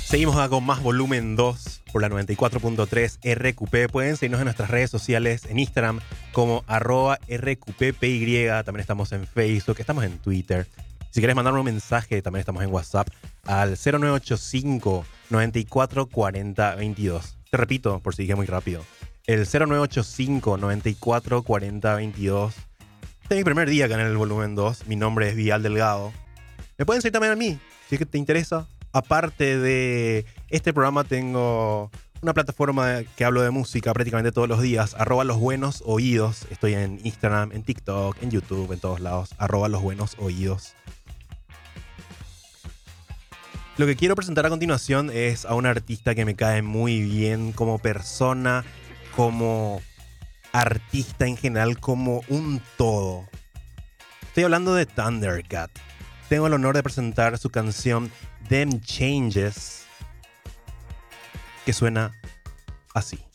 Seguimos acá con más volumen 2 por la 94.3 RQP. Pueden seguirnos en nuestras redes sociales, en Instagram como @RQPPY. También estamos en Facebook, estamos en Twitter. Si quieres mandarme un mensaje, también estamos en WhatsApp al 0985 94 40 22. Te repito, por si dije muy rápido. El 0985 94 40 22. Este es mi primer día acá en el volumen 2. Mi nombre es Vial Delgado. Me pueden seguir también a mí, si es que te interesa. Aparte de este programa, tengo una plataforma que hablo de música prácticamente todos los días. @losbuenosoídos. Estoy en Instagram, en TikTok, en YouTube, en todos lados. @losbuenosoídos. Lo que quiero presentar a continuación es a un artista que me cae muy bien como persona, como artista en general, como un todo. Estoy hablando de Thundercat. Tengo el honor de presentar su canción Them Changes, que suena así.